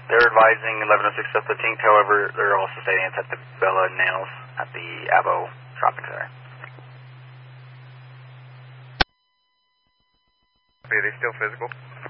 They're advising 1106 South 15th, however, they're also stating it's at the Bella Nails at the Abo Shopping Center. Are they still physical?